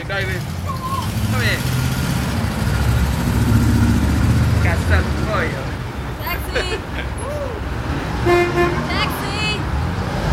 David, come here. Got something for you. Taxi!